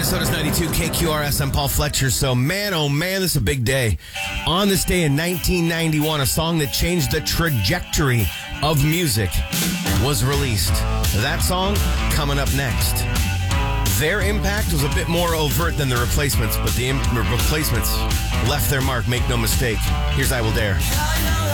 Minnesota's 92 KQRS. I'm Paul Fletcher. So, man, oh man, this is a big day. On this day in 1991, a song that changed the trajectory of music was released. That song coming up next. Their impact was a bit more overt than the Replacements, but the Replacements left their mark, make no mistake. Here's I Will Dare.